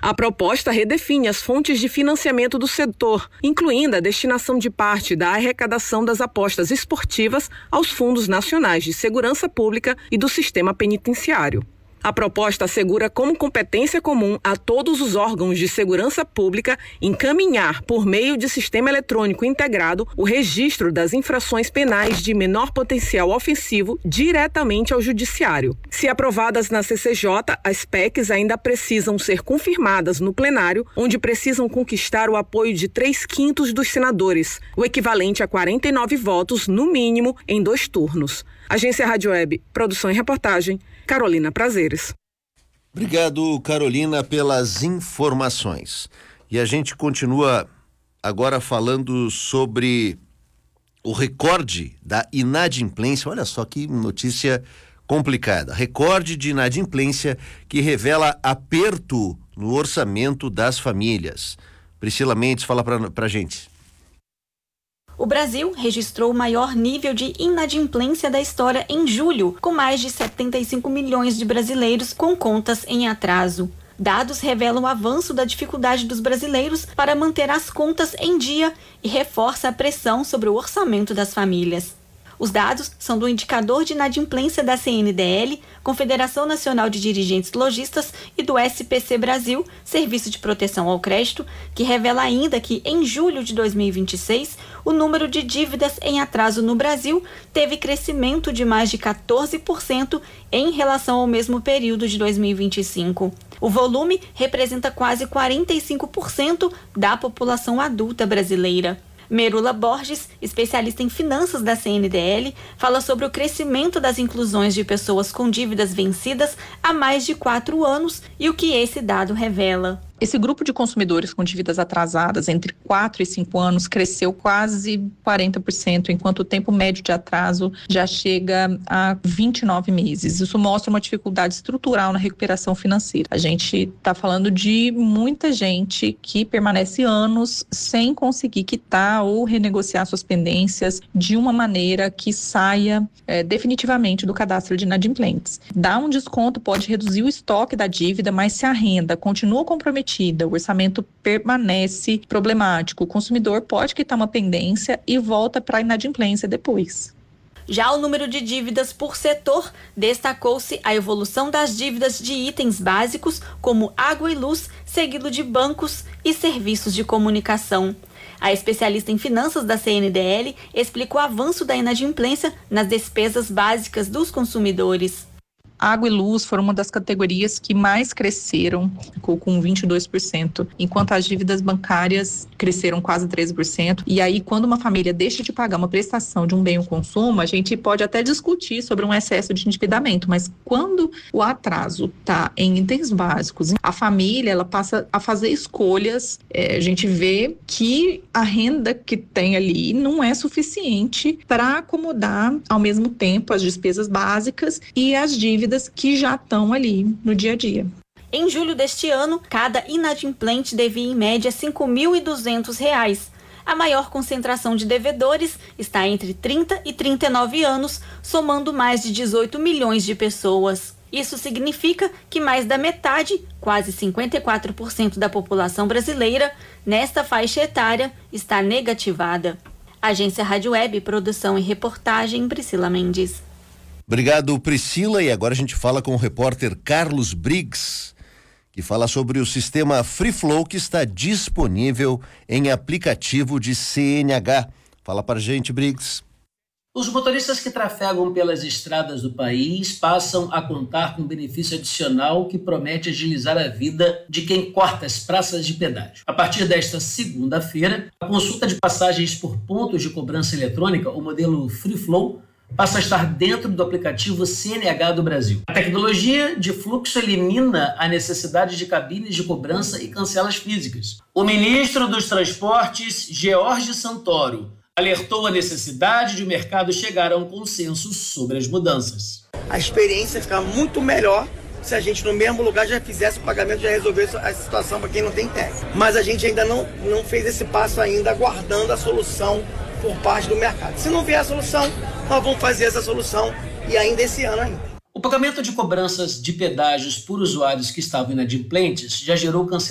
A proposta redefine as fontes de financiamento do setor, incluindo a destinação de parte da arrecadação das apostas esportivas aos fundos nacionais de segurança pública e do sistema penitenciário. A proposta assegura como competência comum a todos os órgãos de segurança pública encaminhar, por meio de sistema eletrônico integrado, o registro das infrações penais de menor potencial ofensivo diretamente ao judiciário. Se aprovadas na CCJ, as PECs ainda precisam ser confirmadas no plenário, onde precisam conquistar o apoio de 3/5 dos senadores, o equivalente a 49 votos, no mínimo, em 2 turnos. Agência Rádio Web, produção e reportagem, Carolina Prazeres. Obrigado, Carolina, pelas informações. E a gente continua agora falando sobre o recorde da inadimplência. Olha só que notícia complicada. Recorde de inadimplência que revela aperto no orçamento das famílias. Priscila Mendes, fala pra gente. O Brasil registrou o maior nível de inadimplência da história em julho, com mais de 75 milhões de brasileiros com contas em atraso. Dados revelam o avanço da dificuldade dos brasileiros para manter as contas em dia e reforça a pressão sobre o orçamento das famílias. Os dados são do indicador de inadimplência da CNDL, Confederação Nacional de Dirigentes Lojistas, e do SPC Brasil, Serviço de Proteção ao Crédito, que revela ainda que, em julho de 2026, o número de dívidas em atraso no Brasil teve crescimento de mais de 14% em relação ao mesmo período de 2025. O volume representa quase 45% da população adulta brasileira. Merula Borges, especialista em finanças da CNDL, fala sobre o crescimento das inclusões de pessoas com dívidas vencidas há mais de 4 anos e o que esse dado revela. Esse grupo de consumidores com dívidas atrasadas entre 4 e 5 anos cresceu quase 40%, enquanto o tempo médio de atraso já chega a 29 meses. Isso mostra uma dificuldade estrutural na recuperação financeira. A gente está falando de muita gente que permanece anos sem conseguir quitar ou renegociar suas pendências de uma maneira que saia definitivamente do cadastro de inadimplentes. Dar um desconto pode reduzir o estoque da dívida, mas se a renda continua comprometida, o orçamento permanece problemático. O consumidor pode quitar uma pendência e volta para a inadimplência depois. Já o número de dívidas por setor, destacou-se a evolução das dívidas de itens básicos, como água e luz, seguido de bancos e serviços de comunicação. A especialista em finanças da CNDL explica o avanço da inadimplência nas despesas básicas dos consumidores. Água e luz foram uma das categorias que mais cresceram, ficou com 22%, enquanto as dívidas bancárias cresceram quase 13%. E aí, quando uma família deixa de pagar uma prestação de um bem ou consumo, a gente pode até discutir sobre um excesso de endividamento, mas quando o atraso está em itens básicos, a família ela passa a fazer escolhas. A gente vê que a renda que tem ali não é suficiente para acomodar ao mesmo tempo as despesas básicas e as dívidas que já estão ali no dia a dia. Em julho deste ano, cada inadimplente devia em média R$ 5.200. A maior concentração de devedores está entre 30 e 39 anos, somando mais de 18 milhões de pessoas. Isso significa que mais da metade, quase 54% da população brasileira, nesta faixa etária, está negativada. Agência Rádio Web, produção e reportagem, Priscila Mendes. Obrigado, Priscila. E agora a gente fala com o repórter Carlos Briggs, que fala sobre o sistema Free Flow que está disponível em aplicativo de CNH. Fala pra gente, Briggs. Os motoristas que trafegam pelas estradas do país passam a contar com um benefício adicional que promete agilizar a vida de quem corta as praças de pedágio. A partir desta segunda-feira, a consulta de passagens por pontos de cobrança eletrônica, o modelo Free Flow, passa a estar dentro do aplicativo CNH do Brasil. A tecnologia de fluxo elimina a necessidade de cabines de cobrança e cancelas físicas. O ministro dos Transportes, George Santoro, alertou a necessidade de o mercado chegar a um consenso sobre as mudanças. A experiência fica muito melhor se a gente no mesmo lugar já fizesse o pagamento, já resolvesse a situação para quem não tem TEC. Mas a gente ainda não fez esse passo ainda, aguardando a solução por parte do mercado. Se não vier a solução, nós vamos fazer essa solução e ainda esse ano ainda. O pagamento de cobranças de pedágios por usuários que estavam inadimplentes já gerou cancelamento